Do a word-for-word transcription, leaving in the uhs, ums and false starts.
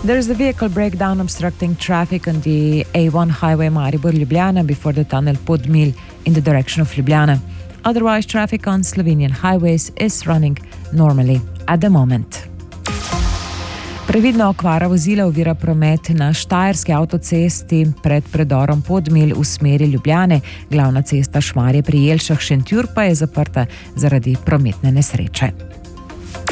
There's a vehicle breakdown obstructing traffic on the A one highway Maribor-Ljubljana before the tunnel Podmil in the direction of Ljubljana. Otherwise, traffic on Slovenian highways is running normally at the moment. Previdna okvara vozila ovira promet na Štajerski avtocesti pred predorom Podmil v smeri Ljubljane. Glavna cesta Šmarje pri Jelšah Šentjur pa je zaprta zaradi prometne nesreče.